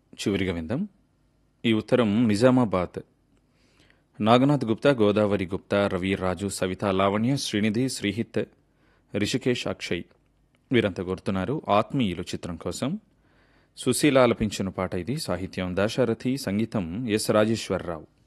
చివరిగా విందాం. ఈ ఉత్తరం నిజామాబాద్. నాగనాథ్ గుప్తా, గోదావరి గుప్తా, రవి, రాజు, సవిత, లావణ్య, శ్రీనిధి, శ్రీహిత్, రిషికేష్, అక్షయ్ వీరంతా కోరుతున్నారు ఆత్మీయులు చిత్రం కోసం. సుశీల ఆలపించిన పాట ఇది. సాహిత్యం దాశరథి, సంగీతం ఎస్ రాజేశ్వరరావు.